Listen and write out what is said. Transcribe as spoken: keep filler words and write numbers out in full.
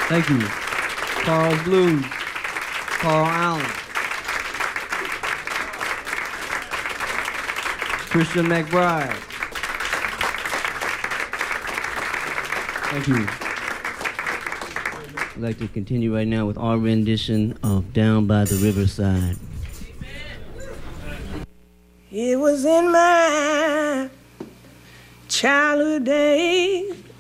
Thank you. Carl's Blues, Carl Allen. Christian McBride. Thank you. I'd like to continue right now with our rendition of Down by the Riverside. It was in my childhood days